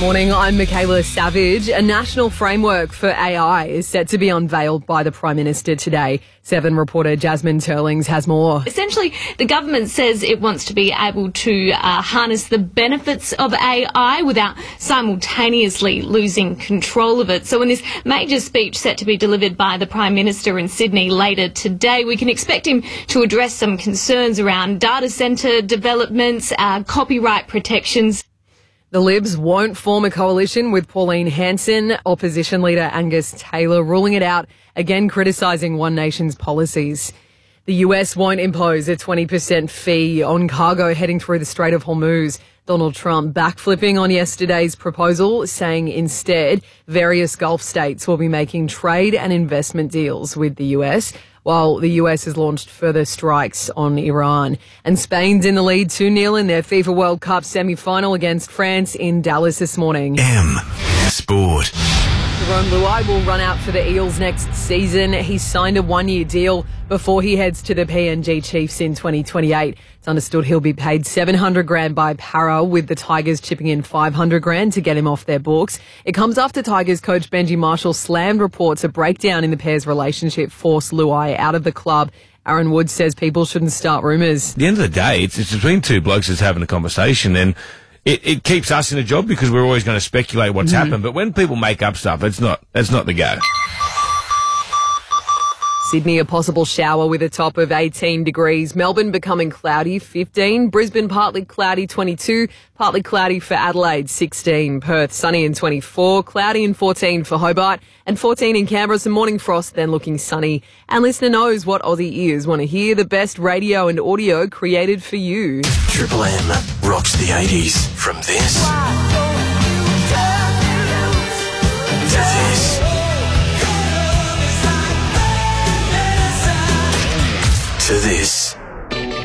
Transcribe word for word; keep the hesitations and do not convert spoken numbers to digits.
Morning, I'm Michaela Savage. A national framework for A I is set to be unveiled by the Prime Minister today. Seven reporter Jasmine Turlings has more. Essentially, the government says it wants to be able to uh, harness the benefits of A I without simultaneously losing control of it. So in this major speech set to be delivered by the Prime Minister in Sydney later today, we can expect him to address some concerns around data centre developments, uh, copyright protections. The Libs won't form a coalition with Pauline Hanson. Opposition leader Angus Taylor ruling it out, again criticising One Nation's policies. The U S won't impose a twenty percent fee on cargo heading through the Strait of Hormuz. Donald Trump backflipping on yesterday's proposal, saying instead various Gulf states will be making trade and investment deals with the U S, while the U S has launched further strikes on Iran. And Spain's in the lead two nil in their FIFA World Cup semi-final against France in Dallas this morning. M Sport. Jerome Luai will run out for the Eels next season. He's signed a one-year deal before he heads to the P N G Chiefs in twenty twenty-eight. It's understood he'll be paid seven hundred grand by Para, with the Tigers chipping in five hundred grand to get him off their books. It comes after Tigers coach Benji Marshall slammed reports a breakdown in the pair's relationship forced Luai out of the club. Aaron Woods says people shouldn't start rumours. At the end of the day, it's, it's between two blokes that's having a conversation, and It, it keeps us in a job because we're always going to speculate what's mm. happened. But when people make up stuff, it's not, that's not the go. Sydney, a possible shower with a top of eighteen degrees. Melbourne becoming cloudy, fifteen. Brisbane, partly cloudy, twenty-two. Partly cloudy for Adelaide, sixteen. Perth, sunny and twenty-four. Cloudy and fourteen for Hobart. And fourteen in Canberra. Some morning frost, then looking sunny. And listener knows what Aussie ears want to hear. The best radio and audio created for you. Triple M rocks the eighties. From this to this. To this.